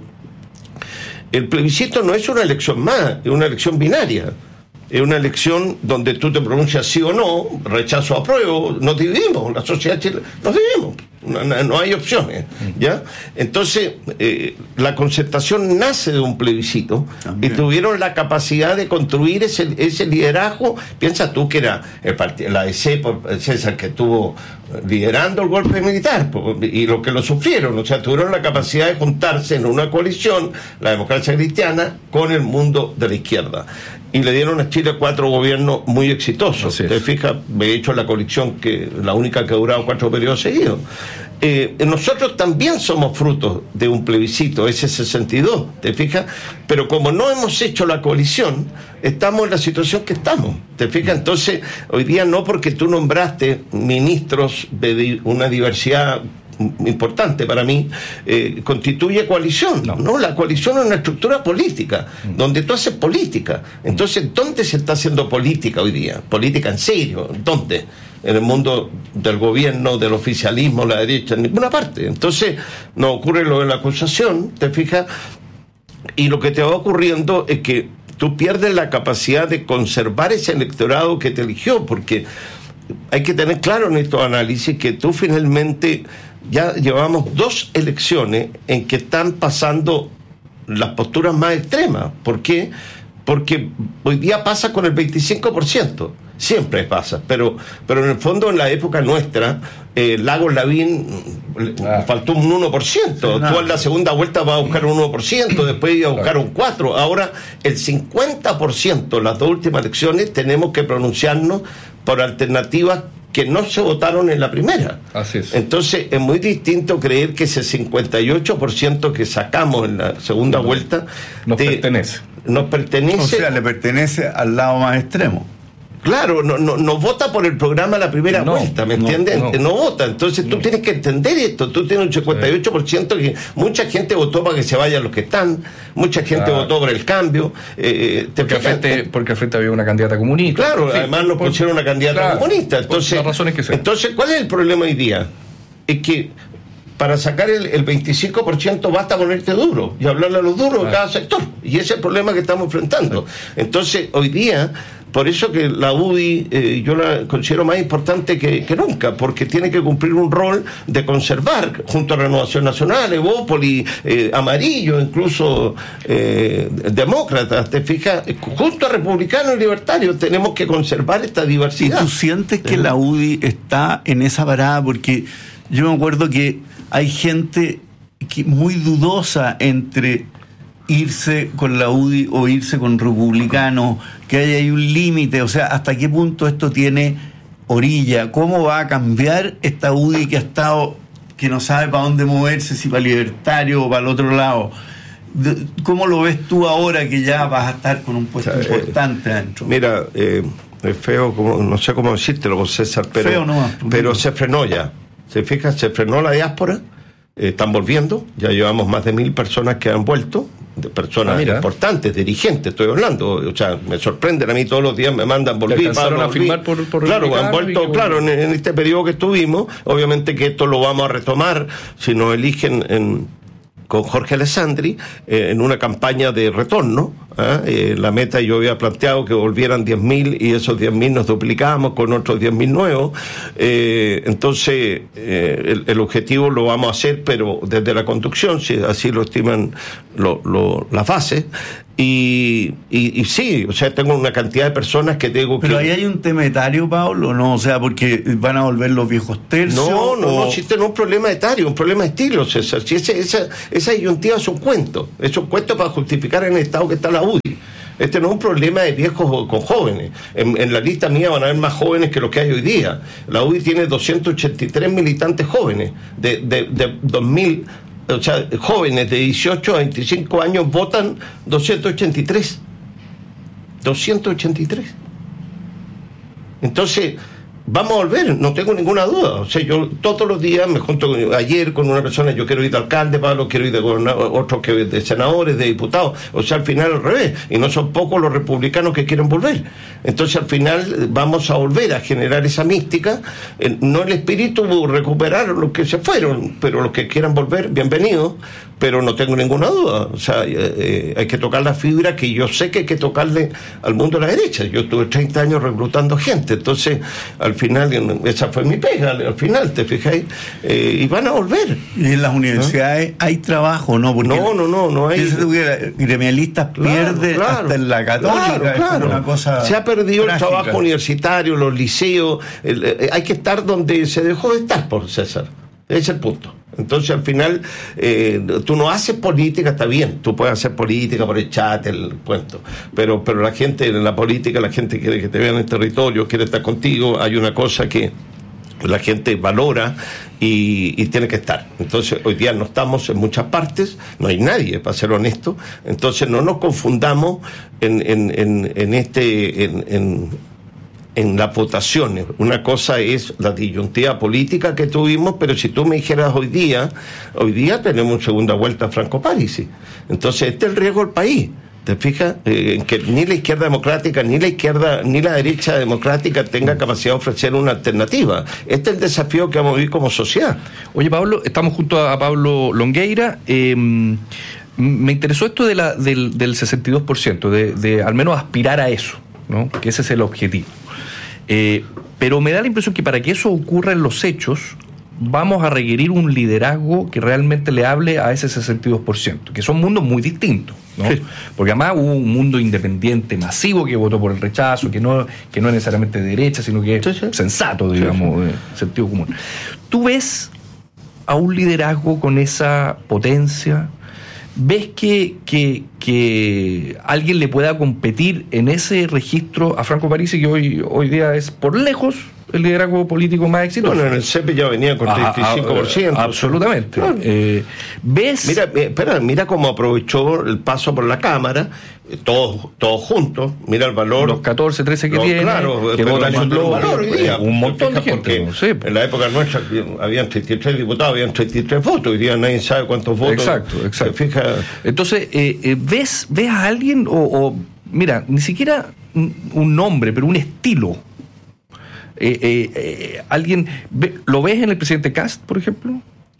el plebiscito no es una elección más, es una elección binaria. Es una elección donde tú te pronuncias sí o no, rechazo o apruebo, nos dividimos, la sociedad chilena, nos dividimos, no, no, no hay opciones, ¿ya? Entonces, eh, la Concertación nace de un plebiscito. También. Y tuvieron la capacidad de construir ese, ese liderazgo. Piensa tú que era el part- la E C, César, que estuvo liderando el golpe militar, y los que lo sufrieron, o sea, tuvieron la capacidad de juntarse en una coalición, la democracia cristiana, con el mundo de la izquierda. Y le dieron a Chile cuatro gobiernos muy exitosos. Te fijas, he hecho la coalición, que la única que ha durado cuatro periodos seguidos. Eh, nosotros también somos frutos de un plebiscito, ese sesenta y dos, ¿te fijas? Pero como no hemos hecho la coalición, estamos en la situación que estamos, ¿te fijas? Entonces, hoy día no porque tú nombraste ministros de di- una diversidad importante para mí, eh, constituye coalición. No. no, la coalición es una estructura política, mm. donde tú haces política. Entonces, ¿dónde se está haciendo política hoy día? Política en serio, ¿dónde? En el mundo del gobierno, del oficialismo, la derecha, en ninguna parte. Entonces, nos ocurre lo de la acusación, ¿te fijas? Y lo que te va ocurriendo es que tú pierdes la capacidad de conservar ese electorado que te eligió, porque hay que tener claro en estos análisis que tú finalmente ya llevamos dos elecciones en que están pasando las posturas más extremas. ¿Por qué? Porque hoy día pasa con el veinticinco por ciento. Siempre pasa, pero pero en el fondo, en la época nuestra, eh, Lagos Lavín ah. faltó un uno por ciento. Sí, tú en la segunda vuelta vas a buscar un uno por ciento, después ibas a buscar un cuatro por ciento. Ahora, el cincuenta por ciento, las dos últimas elecciones, tenemos que pronunciarnos por alternativas que no se votaron en la primera. Así es. Entonces, es muy distinto creer que ese cincuenta y ocho por ciento que sacamos en la segunda no, vuelta nos te, pertenece. Nos pertenece. O sea, le pertenece al lado más extremo. Claro, no, no, no vota por el programa la primera no, vuelta, ¿me no, entiendes? No. no vota. Entonces tú no. tienes que entender esto. Tú tienes un cincuenta y ocho por ciento que mucha gente votó para que se vayan los que están, mucha gente claro. votó por el cambio. Eh, te porque, al frente, porque al frente había una candidata comunista. Claro, sí, además nos pusieron una candidata claro, comunista. Entonces, las razones que sean. Entonces, ¿cuál es el problema hoy día? Es que para sacar el, el veinticinco por ciento basta ponerte duro y hablarle a los duros claro. de cada sector. Y ese es el problema que estamos enfrentando. Sí. Entonces, hoy día... Por eso que la U D I eh, yo la considero más importante que, que nunca, porque tiene que cumplir un rol de conservar, junto a Renovación Nacional, Evópoli, eh, Amarillo, incluso eh, Demócratas, te fijas, junto a Republicanos y Libertarios, tenemos que conservar esta diversidad. ¿Y tú sientes que la U D I está en esa parada? Porque yo me acuerdo que hay gente que muy dudosa entre irse con la U D I o irse con Republicanos, que hay ahí un límite, o sea, ¿hasta qué punto esto tiene orilla? ¿Cómo va a cambiar esta U D I que ha estado, que no sabe para dónde moverse, si para Libertario o para el otro lado? ¿Cómo lo ves tú ahora que ya vas a estar con un puesto o sea, importante eh, dentro? Mira, eh, es feo, como, no sé cómo decírtelo, César, pero, feo nomás, pero se frenó ya. ¿Se fija? Se frenó la diáspora. Eh, están volviendo, ya llevamos más de mil personas que han vuelto, de personas ah, importantes, dirigentes, estoy hablando, o sea, me sorprenden a mí todos los días, me mandan volví, Pablo, a firmar por, por claro, han vuelto, y, claro, en, en este periodo que estuvimos, obviamente que esto lo vamos a retomar, si nos eligen en, con Jorge Alessandri, eh, en una campaña de retorno, ¿eh? Eh, la meta yo había planteado que volvieran diez mil y esos diez mil nos duplicamos con otros diez mil nuevos. Eh, entonces, eh, el, el objetivo lo vamos a hacer, pero desde la conducción, si así lo estiman lo, lo, las bases. Y, y, y sí, o sea, tengo una cantidad de personas que tengo que... Pero ahí hay un tema etario, Pablo, ¿no? O sea, porque van a volver los viejos tercios. No, no, o... no existe no un problema etario, un problema de estilo, César. Si ese, esa, esa disyuntiva es un cuento, es un cuento para justificar en el estado que está la U D I. Este no es un problema de viejos con jóvenes. En, en la lista mía van a haber más jóvenes que los que hay hoy día. La U D I tiene doscientos ochenta y tres militantes jóvenes, de, de, de dos mil... O sea, jóvenes de dieciocho a veinticinco años votan doscientos ochenta y tres. doscientos ochenta y tres. Entonces, vamos a volver, no tengo ninguna duda. O sea, yo todos los días me junto con, ayer con una persona, yo quiero ir de alcalde, Pablo, quiero ir de gobernador, otros que de senadores, de diputados. O sea, al final al revés. Y no son pocos los republicanos que quieren volver. Entonces, al final vamos a volver a generar esa mística. Eh, no el espíritu recuperar los que se fueron, pero los que quieran volver, bienvenidos. Pero no tengo ninguna duda. O sea, eh, eh, hay que tocar la fibra que yo sé que hay que tocarle al mundo de la derecha. Yo estuve treinta años reclutando gente. Entonces, al final, esa fue mi pega, al final, ¿te fijáis? Eh, y van a volver. Y en las universidades, ¿no? Hay trabajo, ¿no? Porque no, no, no, no hay. Gremialistas claro, pierde claro, hasta en la Católica. Claro, claro. Es una cosa se ha perdido trágica. El trabajo universitario, los liceos. El, eh, hay que estar donde se dejó de estar, por César. Ese es el punto. Entonces, al final, eh, tú no haces política, está bien, tú puedes hacer política por el chat, el cuento, pero pero la gente, en la política, la gente quiere que te vean en el territorio, quiere estar contigo, hay una cosa que la gente valora y, y tiene que estar. Entonces, hoy día no estamos en muchas partes, no hay nadie, para ser honesto, entonces no nos confundamos en, en, en, en este... en, en en las votaciones. Una cosa es la disyuntiva política que tuvimos, pero si tú me dijeras hoy día, hoy día tenemos segunda vuelta a Franco Parisi. Entonces, este es el riesgo del país. ¿Te fijas? Eh, en que ni la izquierda democrática, ni la izquierda, ni la derecha democrática tenga capacidad de ofrecer una alternativa. Este es el desafío que vamos a vivir como sociedad. Oye, Pablo, estamos junto a Pablo Longueira. Eh, me interesó esto de la, del, del sesenta y dos por ciento, de, de al menos aspirar a eso, ¿no? Que ese es el objetivo. Eh, pero me da la impresión que para que eso ocurra en los hechos vamos a requerir un liderazgo que realmente le hable a ese sesenta y dos por ciento, que son mundos muy distintos, ¿no? Sí. Porque además hubo un mundo independiente masivo que votó por el rechazo, que no, que no es necesariamente de derecha, sino que es sí, sí. sensato, digamos, sí, sí. de sentido común. ¿Tú ves a un liderazgo con esa potencia? ¿Ves que, que, que alguien le pueda competir en ese registro a Franco Parisi, que hoy, hoy día es por lejos el liderazgo político más exitoso? Bueno, en el C E P ya venía con treinta y cinco por ciento. Ah, ah, absolutamente. Claro. Eh, ¿Ves? Mira, espera, mira cómo aprovechó el paso por la Cámara, todos, todos juntos, mira el valor. Los catorce, trece que no, tiene, claro, que votan en bloque, valor hoy día. Un montón de gente. Sí. En la época nuestra habían treinta y tres diputados, habían treinta y tres votos, hoy día nadie sabe cuántos votos. Exacto, exacto. Se fija. Entonces, eh, eh, ¿ves, ¿ves a alguien o, o, mira, ni siquiera un nombre, pero un estilo? Eh, eh, eh, ¿Alguien ve, lo ves en el presidente Kast, por ejemplo?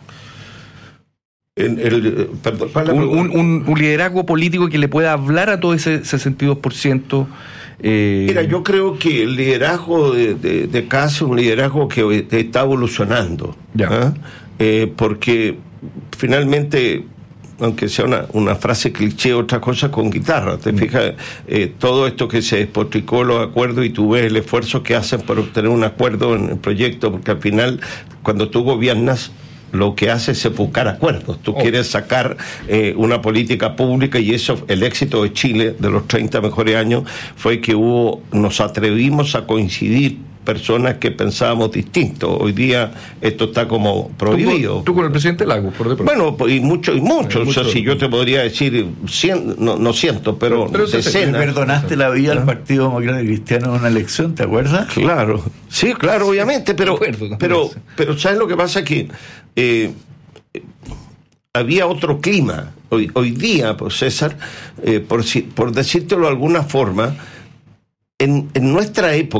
En el, perdón, un, un, un, un liderazgo político que le pueda hablar a todo ese sesenta y dos por ciento. Eh... Mira, yo creo que el liderazgo de, de, de Kast es un liderazgo que está evolucionando, ¿eh? Eh, porque finalmente, aunque sea una, una frase cliché, otra cosa con guitarra, te fijas, eh, todo esto que se despotricó los acuerdos y tú ves el esfuerzo que hacen por obtener un acuerdo en el proyecto, porque al final, cuando tú gobiernas, lo que hace es buscar acuerdos. Tú oh. quieres sacar eh, una política pública, y eso, el éxito de Chile de los treinta mejores años fue que hubo, nos atrevimos a coincidir personas que pensábamos distinto. Hoy día esto está como prohibido. Tú, tú con el presidente Lagos, por ejemplo. Bueno, y mucho y mucho. Eh, o sea, mucho, si yo te podría decir cien, no, no ciento, pero, pero decenas. ¿Le perdonaste la vida al Partido Demócrata Cristiano en una elección, te acuerdas? Claro, sí, claro, obviamente, pero acuerdo, pero, pero ¿sabes lo que pasa? Que eh, había otro clima. Hoy, hoy día, pues César, eh, por, por decírtelo de alguna forma, en, en nuestra época,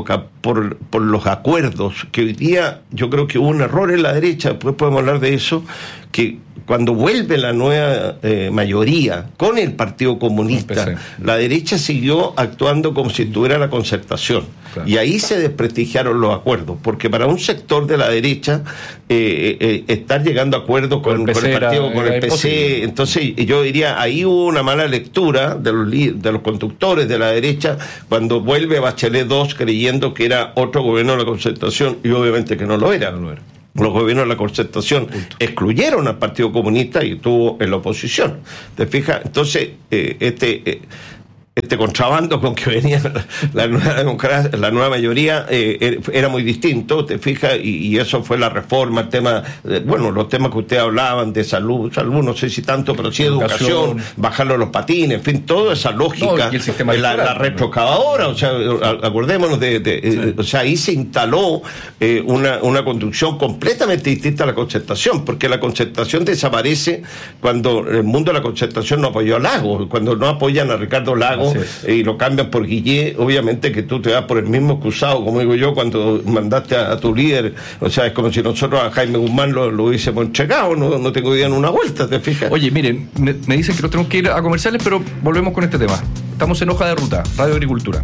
por, por los acuerdos, que hoy día yo creo que hubo un error en la derecha, después podemos hablar de eso, que cuando vuelve la nueva eh, mayoría con el Partido Comunista, la derecha siguió actuando como si estuviera la Concertación. Claro. Y ahí se desprestigiaron los acuerdos, porque para un sector de la derecha eh, eh, estar llegando a acuerdos con, con, el, con el partido, era, con el P C, entonces yo diría, ahí hubo una mala lectura de los, de los conductores de la derecha cuando vuelve Bachelet dos creyendo que era otro gobierno de la Concertación, y obviamente que no lo era. No lo era. Los gobiernos de la Concertación Punto. excluyeron al Partido Comunista y estuvo en la oposición. ¿Te fijas? Entonces, eh, este... Eh, este contrabando con que venía la, la nueva democracia, la nueva mayoría eh, era muy distinto, te fijas, y, y eso fue la reforma, el tema, eh, bueno, los temas que ustedes hablaban de salud, salud no sé si tanto, pero sí educación, educación bajarlo los patines, en fin, toda esa lógica, no, la, la retroexcavadora, o sea, acordémonos de, de sí. eh, o sea, ahí se instaló eh, una, una conducción completamente distinta a la Concertación, porque la Concertación desaparece cuando el mundo de la Concertación no apoyó a Lagos, cuando no apoyan a Ricardo Lagos y lo cambian por Guillé, obviamente que tú te vas por el mismo excusado, como digo yo, cuando mandaste a, a tu líder, o sea, es como si nosotros a Jaime Guzmán lo, lo hubiésemos entregado, no, no tengo idea en una vuelta, ¿te fijas? Oye, miren, me, me dicen que nos tenemos que ir a comerciales, pero volvemos con este tema. Estamos en Hoja de Ruta, Radio Agricultura.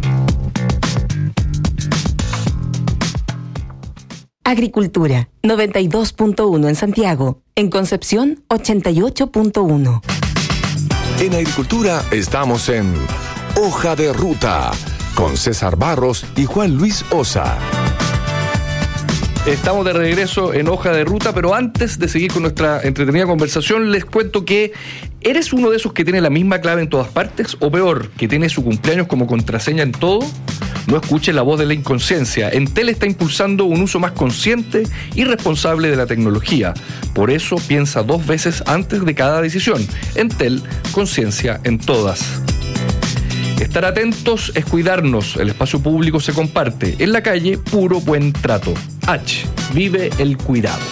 Agricultura, noventa y dos punto uno en Santiago, en Concepción, ochenta y ocho punto uno. En Agricultura estamos en Hoja de Ruta, con César Barros y Juan Luis Osa. Estamos de regreso en Hoja de Ruta, pero antes de seguir con nuestra entretenida conversación, les cuento que ¿eres uno de esos que tiene la misma clave en todas partes? O peor, que tiene su cumpleaños como contraseña en todo. No escuche la voz de la inconsciencia. Entel está impulsando un uso más consciente y responsable de la tecnología. Por eso piensa dos veces antes de cada decisión. Entel, conciencia en todas. Estar atentos es cuidarnos. El espacio público se comparte. En la calle, puro buen trato. H. Vive el cuidado.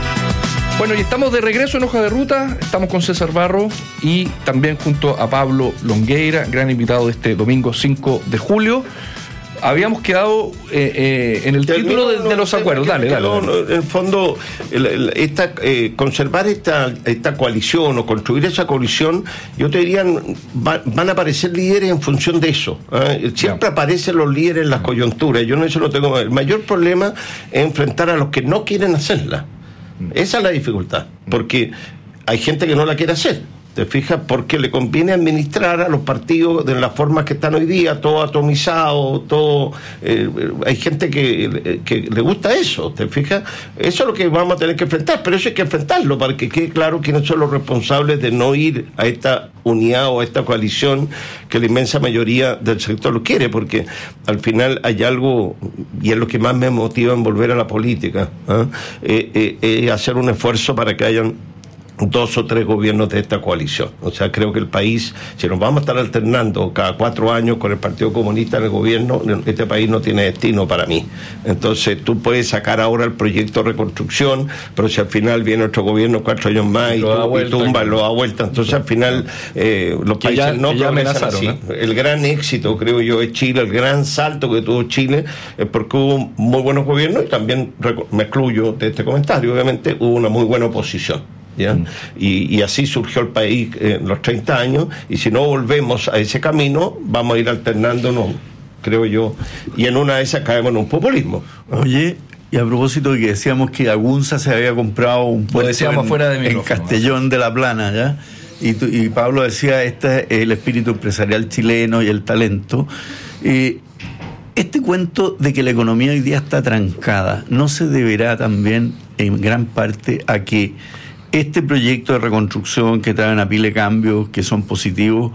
Bueno, y estamos de regreso en Hoja de Ruta. Estamos con César Barro y también junto a Pablo Longueira, gran invitado de este domingo cinco de julio. Habíamos quedado eh, eh, en el Termino, título de, de los acuerdos. Dale, dale, dale. No, en el fondo, el, el, esta, eh, conservar esta, esta coalición o construir esa coalición, yo te diría, va, van a aparecer líderes en función de eso. ¿eh? Siempre ya. aparecen los líderes en las coyunturas. Yo no eso no tengo. El mayor problema es enfrentar a los que no quieren hacerla. Esa es la dificultad, porque hay gente que no la quiere hacer. ¿Te fijas? Porque le conviene administrar a los partidos de las formas que están hoy día, todo atomizado, todo... Eh, hay gente que, que le gusta eso, ¿te fijas? Eso es lo que vamos a tener que enfrentar, pero eso hay que enfrentarlo para que quede claro quiénes son los responsables de no ir a esta unidad o a esta coalición que la inmensa mayoría del sector lo quiere, porque al final hay algo, y es lo que más me motiva en volver a la política, ¿eh? Eh, eh, eh, hacer un esfuerzo para que hayan dos o tres gobiernos de esta coalición. O sea, creo que el país, si nos vamos a estar alternando cada cuatro años con el Partido Comunista en el gobierno, este país no tiene destino para mí. Entonces, tú puedes sacar ahora el proyecto de reconstrucción, pero si al final viene otro gobierno cuatro años más y, tú, y tumba, lo da vuelta, entonces al final eh, los que países ya, no progresan así. ¿no? El gran éxito, creo yo, es Chile, el gran salto que tuvo Chile, es porque hubo muy buenos gobiernos y también, me excluyo de este comentario, obviamente, hubo una muy buena oposición. ¿Ya? Mm. Y, y así surgió el país en los treinta años, y si no volvemos a ese camino, vamos a ir alternándonos, creo yo, y en una de esas caemos en un populismo. Oye, y a propósito de que decíamos que Agunza se había comprado un puesto en, fuera de en Castellón de la Plana, ¿ya? Y, tu, y Pablo decía, este es el espíritu empresarial chileno y el talento. Eh, este cuento de que la economía hoy día está trancada, ¿no se deberá también en gran parte a que este proyecto de reconstrucción que trae una pila de cambios que son positivos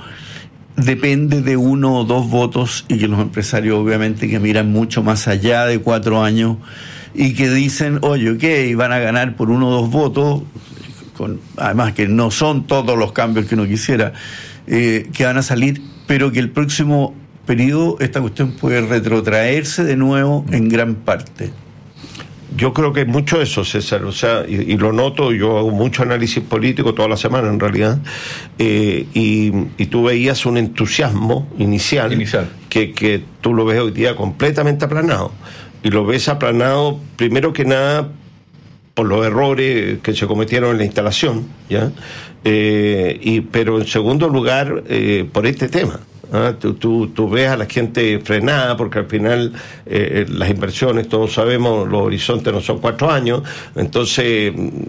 depende de uno o dos votos, y que los empresarios obviamente que miran mucho más allá de cuatro años y que dicen, oye, ok, van a ganar por uno o dos votos, con, además que no son todos los cambios que uno quisiera, eh, que van a salir, pero que el próximo periodo esta cuestión puede retrotraerse de nuevo en gran parte? yo creo que hay mucho de eso, César, o sea, y, y lo noto, yo hago mucho análisis político toda la semana en realidad, eh, y, y tú veías un entusiasmo inicial, inicial. Que, que tú lo ves hoy día completamente aplanado, y lo ves aplanado primero que nada por los errores que se cometieron en la instalación, ¿ya? Eh, y, pero en segundo lugar, eh, por este tema. ¿Ah? Tú, tú, tú ves a la gente frenada porque al final eh, las inversiones, todos sabemos, los horizontes no son cuatro años, entonces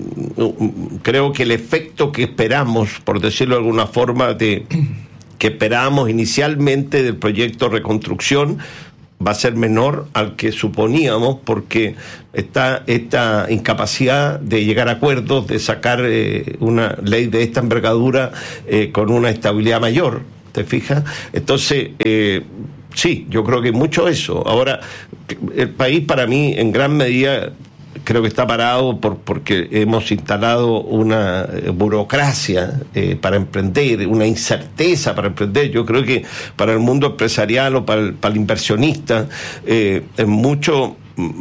creo que el efecto que esperamos, por decirlo de alguna forma, de que esperábamos inicialmente del proyecto Reconstrucción va a ser menor al que suponíamos, porque está esta incapacidad de llegar a acuerdos, de sacar eh, una ley de esta envergadura eh, con una estabilidad mayor. ¿Te fijas? Entonces, eh, sí, yo creo que mucho eso. Ahora, el país para mí, en gran medida, creo que está parado por porque hemos instalado una burocracia eh, para emprender, una incerteza para emprender. Yo creo que para el mundo empresarial o para el, para el inversionista eh, es mucho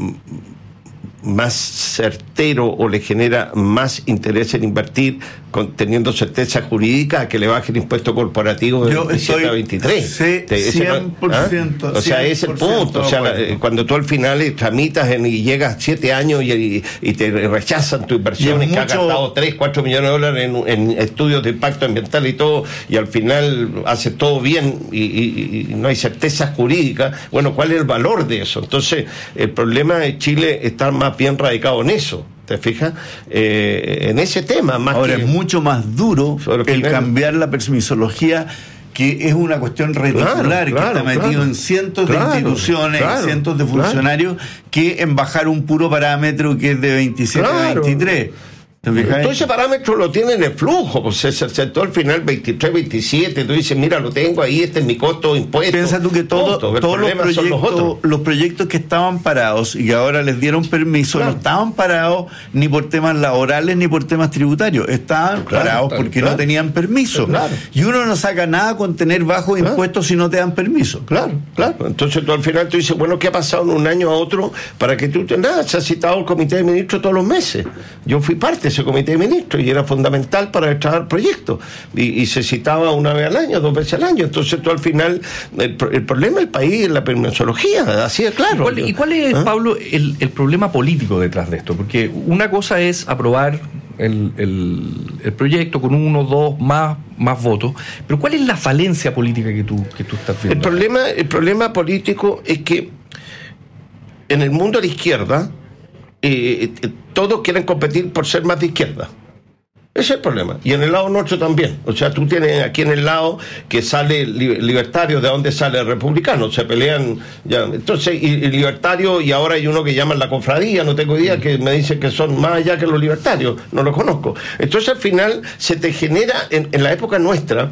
más certero o le genera más interés en invertir con, teniendo certeza jurídica a que le baje el impuesto corporativo de veintisiete a veintitrés. Sí, cien por ciento. ¿Ah? O sea, es el punto. O sea, la, cuando tú al final tramitas en, y llegas siete años y, y, y te rechazan tu inversión y que has gastado tres, cuatro millones de dólares en, en estudios de impacto ambiental y todo, y al final haces todo bien y, y, y no hay certeza jurídica, bueno, ¿cuál es el valor de eso? Entonces, el problema de Chile está más bien radicado en eso. ¿Te fijas? Eh, en ese tema más. Ahora que, es mucho más duro el final, cambiar la permisología, que es una cuestión reticular, claro, que claro, está metido claro, en cientos claro, de instituciones, claro, en cientos de funcionarios, claro, que en bajar un puro parámetro que es de veintisiete a veintitrés. Todo ese parámetro lo tiene en el flujo, pues se aceptó al final veintitrés, veintisiete, tú dices, mira, lo tengo ahí, este es mi costo de impuesto. Piensa tú que todo, todos los proyectos, los, los proyectos que estaban parados y que ahora les dieron permiso, claro, no estaban parados ni por temas laborales ni por temas tributarios, estaban claro, parados claro, porque claro, no tenían permiso. Claro. Y uno no saca nada con tener bajos claro, impuestos si no te dan permiso. Claro, claro. Entonces tú al final tú dices, bueno, ¿qué ha pasado en un año a otro para que tú tengas? Se ha citado el comité de ministros todos los meses. Yo fui parte ese comité de ministros y era fundamental para el proyecto y, y se citaba una vez al año, dos veces al año. Entonces tú al final el, el problema del país es la permisología, así de claro. ¿Y cuál, ¿y cuál es, ¿Ah? Pablo, el, el problema político detrás de esto? Porque una cosa es aprobar el, el, el proyecto con uno, dos, más, más votos, pero ¿cuál es la falencia política que tú, que tú estás viendo? El problema, el problema político es que en el mundo de la izquierda Eh, eh, todos quieren competir por ser más de izquierda. Ese es el problema. Y en el lado nuestro también. O sea, tú tienes aquí en el lado que sale li- libertario, ¿de dónde sale el republicano? Se pelean ya. Entonces, y, y libertario, y ahora hay uno que llaman la cofradía, no tengo idea, que me dicen que son más allá que los libertarios, no los conozco. Entonces, al final, se te genera, en, en la época nuestra,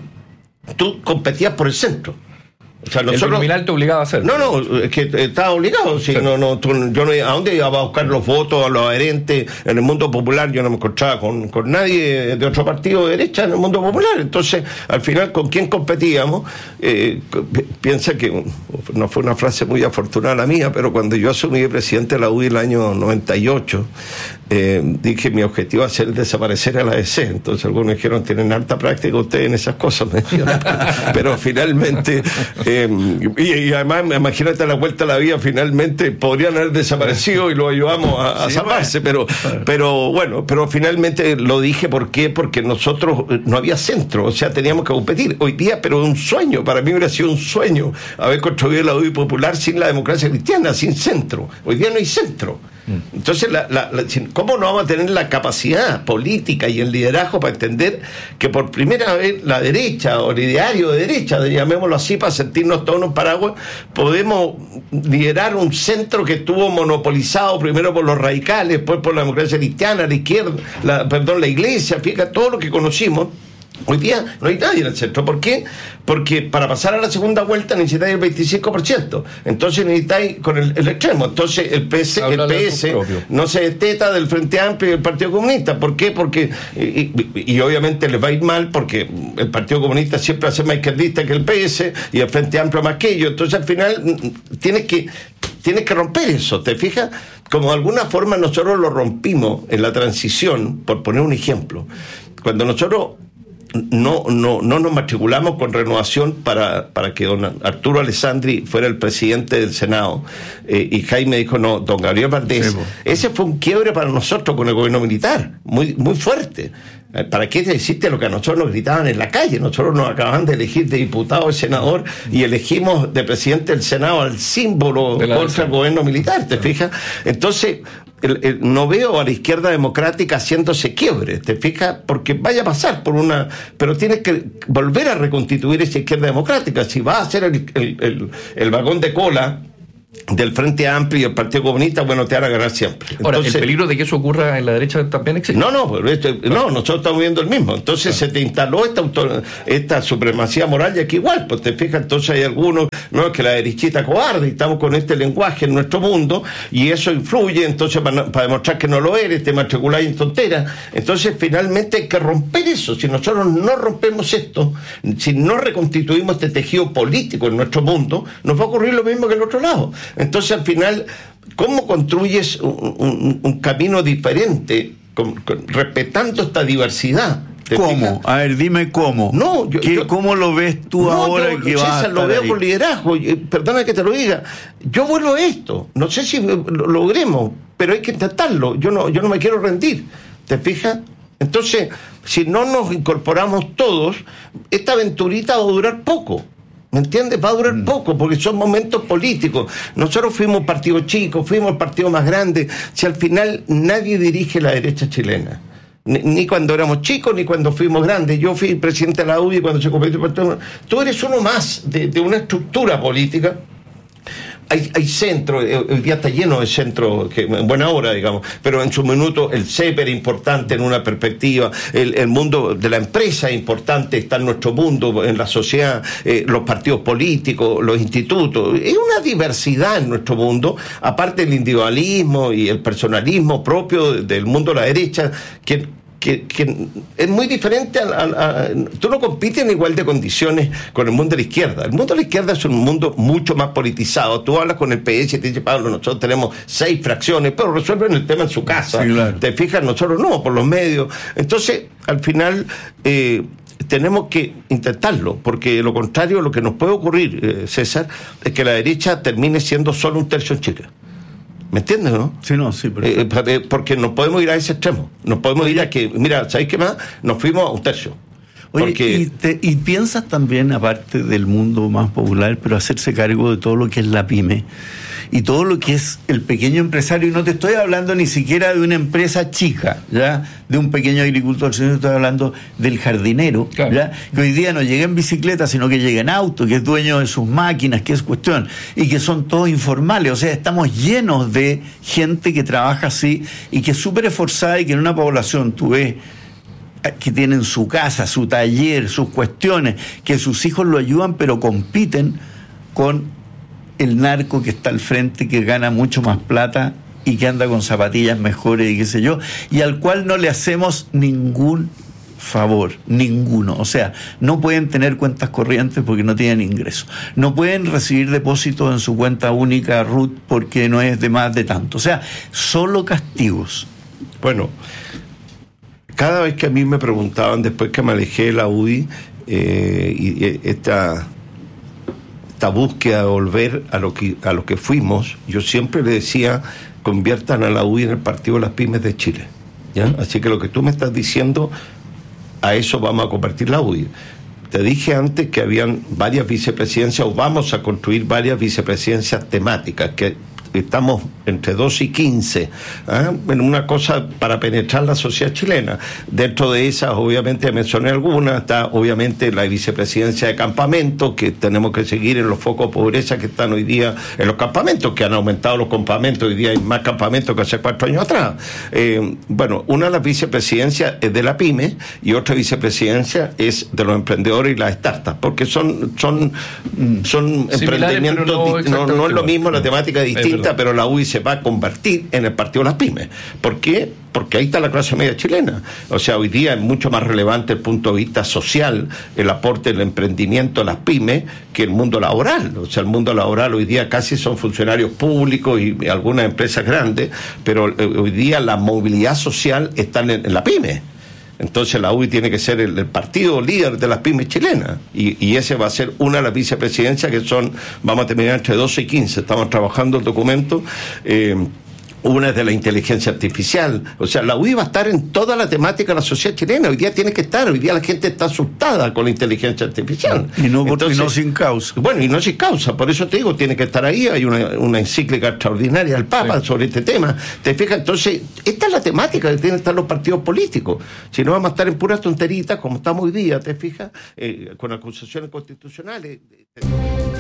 tú competías por el centro. O sea, nosotros, el nominal te obligaba a hacer. No, no, es que estaba obligado. Si sí. no, no, tú, yo no, ¿a dónde iba a buscar los votos a los adherentes? En el mundo popular yo no me encontraba con, con nadie de otro partido de derecha en el mundo popular. Entonces, al final, ¿con quién competíamos? Eh, piensa que no fue una frase muy afortunada la mía, pero cuando yo asumí de presidente de la U I el año noventa y ocho, eh, dije mi objetivo va a ser desaparecer a la A D C. Entonces algunos dijeron, tienen alta práctica ustedes en esas cosas, me dijeron. Pero finalmente... Eh, y, y además, imagínate la vuelta a la vida, finalmente podrían haber desaparecido y lo ayudamos a, a sí, salvarse, bueno. pero pero bueno, pero finalmente lo dije, ¿por qué? Porque nosotros no había centro, o sea, teníamos que competir. Hoy día, pero un sueño, para mí hubiera sido un sueño haber construido la U I popular sin la democracia cristiana, sin centro. Hoy día no hay centro. Entonces, la, la, la, ¿cómo no vamos a tener la capacidad política y el liderazgo para entender que por primera vez la derecha, o el ideario de derecha, llamémoslo así, para sentirnos todos en un paraguas, podemos liderar un centro que estuvo monopolizado primero por los radicales, después por la democracia cristiana, la izquierda, la, perdón, la iglesia, fíjate, todo lo que conocimos? Hoy día no hay nadie en el centro. ¿Por qué? Porque para pasar a la segunda vuelta necesitáis el veinticinco por ciento. Entonces necesitáis con el, el extremo. Entonces el P S, el P S no se desteta del Frente Amplio y del Partido Comunista. ¿Por qué? Porque, y, y, y obviamente les va a ir mal porque el Partido Comunista siempre hace más izquierdista que el P S y el Frente Amplio más que ellos. Entonces al final tienes que tienes que romper eso, ¿te fijas? Como de alguna forma nosotros lo rompimos en la transición, por poner un ejemplo. Cuando nosotros no, no, no nos matriculamos con Renovación para, para que don Arturo Alessandri fuera el presidente del Senado, eh, y Jaime dijo, no, don Gabriel Valdés, sí, ese fue un quiebre para nosotros con el gobierno militar, muy, muy fuerte. ¿Para qué decirte lo que a nosotros nos gritaban en la calle? Nosotros nos acababan de elegir de diputado y senador y elegimos de presidente del Senado al símbolo de contra el gobierno militar, ¿te fijas? Entonces, el, el, no veo a la izquierda democrática haciéndose quiebre, ¿te fijas? Porque vaya a pasar por una... Pero tienes que volver a reconstituir esa izquierda democrática. Si va a ser el, el, el, el vagón de cola del Frente Amplio y el Partido Comunista, bueno, te van a ganar siempre. Ahora, entonces, ¿el peligro de que eso ocurra en la derecha también existe? No, no, pero esto, no, nosotros estamos viendo el mismo. Entonces claro, se te instaló esta auto, esta supremacía moral, y aquí igual, pues te fijas, entonces hay algunos, no, es que la derechita cobarde, y estamos con este lenguaje en nuestro mundo, y eso influye, entonces para, para demostrar que no lo eres, te matriculáis en tonteras. Entonces finalmente hay que romper eso. Si nosotros no rompemos esto, si no reconstituimos este tejido político en nuestro mundo, nos va a ocurrir lo mismo que el otro lado. Entonces al final, ¿cómo construyes un, un, un camino diferente con, con, respetando esta diversidad? ¿Cómo? A ver, dime cómo. No, yo, ¿Qué, yo, ¿Cómo lo ves tú no, ahora yo, que César, vas a lo veo ahí? Con liderazgo. Perdona que te lo diga. Yo vuelvo a esto. No sé si lo logremos, pero hay que intentarlo. Yo no, yo no me quiero rendir. ¿Te fijas? Entonces, si no nos incorporamos todos, esta aventurita va a durar poco. ¿Me entiendes? Va a durar mm. poco, porque son momentos políticos. Nosotros fuimos partido chico, fuimos el partido más grande. Si al final nadie dirige la derecha chilena, ni, ni cuando éramos chicos, ni cuando fuimos grandes. Yo fui presidente de la U D I cuando se convirtió en partido. Tú eres uno más de, de una estructura política. Hay, hay centros, hoy día está lleno de centros, que en buena hora, digamos, pero en su minuto el C E P era importante en una perspectiva, el, el mundo de la empresa es importante, está en nuestro mundo, en la sociedad, eh, los partidos políticos, los institutos, es una diversidad en nuestro mundo, aparte del individualismo y el personalismo propio del mundo de la derecha, que Que, que es muy diferente a, a, a, tú no compites en igual de condiciones con el mundo de la izquierda. El mundo de la izquierda es un mundo mucho más politizado. Tú hablas con el P S y te dice, Pablo, nosotros tenemos seis fracciones, pero resuelven el tema en su casa. Sí, claro. Te fijas, nosotros no, por los medios. Entonces, al final eh, tenemos que intentarlo, porque de lo contrario, lo que nos puede ocurrir, eh, César, es que la derecha termine siendo solo un tercio en Chile. ¿Me entiendes, no? Sí, no, sí, perfecto. Eh, porque no podemos ir a ese extremo. Nos podemos ir a que, mira, ¿sabéis qué más? Nos fuimos a un tercio. Oye, porque... y, te, y piensas también, aparte del mundo más popular, pero hacerse cargo de todo lo que es la pyme y todo lo que es el pequeño empresario, y no te estoy hablando ni siquiera de una empresa chica, ya, de un pequeño agricultor, sino que estoy hablando del jardinero, claro, ya, que hoy día no llega en bicicleta, sino que llega en auto, que es dueño de sus máquinas, que es cuestión, y que son todos informales. O sea, estamos llenos de gente que trabaja así y que es súper esforzada, y que en una población tú ves que tienen su casa, su taller, sus cuestiones, que sus hijos lo ayudan, pero compiten con el narco que está al frente, que gana mucho más plata y que anda con zapatillas mejores y qué sé yo, y al cual no le hacemos ningún favor, ninguno. O sea, no pueden tener cuentas corrientes porque no tienen ingresos, no pueden recibir depósitos en su cuenta única R U T porque no es de más de tanto. O sea, solo castigos. Bueno, cada vez que a mí me preguntaban, después que me alejé de la U D I, eh, y, y esta... esta búsqueda de volver a lo que a lo que fuimos, yo siempre le decía, conviertan a la U D I en el Partido de las Pymes de Chile, ¿ya? Así que lo que tú me estás diciendo, a eso vamos a convertir la U D I. Te dije antes que habían varias vicepresidencias, o vamos a construir varias vicepresidencias temáticas, que estamos entre dos y quince, ¿eh? En una cosa para penetrar la sociedad chilena. Dentro de esas, obviamente, mencioné algunas, está obviamente la vicepresidencia de campamentos, que tenemos que seguir en los focos de pobreza que están hoy día en los campamentos, que han aumentado los campamentos, hoy día hay más campamentos que hace cuatro años atrás. Eh, bueno, una de las vicepresidencias es de la PYME, y otra vicepresidencia es de los emprendedores y las startups, porque son, son, son emprendimientos, no, no, no es lo mismo, la temática es distinta. distinta, pero la U I se va a convertir en el partido de las pymes. ¿Por qué? Porque ahí está la clase media chilena. O sea, hoy día es mucho más relevante el punto de vista social, el aporte del emprendimiento a las pymes, que el mundo laboral. O sea, el mundo laboral hoy día casi son funcionarios públicos y algunas empresas grandes, pero hoy día la movilidad social está en, en la pyme. Entonces la U I tiene que ser el, el partido líder de las pymes chilenas, y, y ese va a ser una de las vicepresidencias, que son, vamos a terminar entre doce y quince, estamos trabajando el documento. eh, Una es de la inteligencia artificial. O sea, la U I va a estar en toda la temática de la sociedad chilena. Hoy día tiene que estar. Hoy día la gente está asustada con la inteligencia artificial. Y no, Entonces, y no sin causa. Bueno, y no sin causa. Por eso te digo, tiene que estar ahí. Hay una, una encíclica extraordinaria del Papa sí. sobre este tema. ¿Te fijas? Entonces, esta es la temática que tienen que estar los partidos políticos. Si no, vamos a estar en puras tonteritas, como estamos hoy día, ¿te fijas? Eh, con acusaciones constitucionales.